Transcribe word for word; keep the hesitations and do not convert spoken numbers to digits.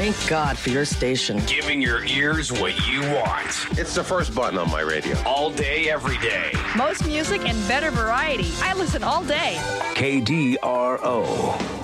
Thank God for your station. Giving your ears what you want. It's the first button on my radio. All day, every day. Most music and better variety. I listen all day. K D R O.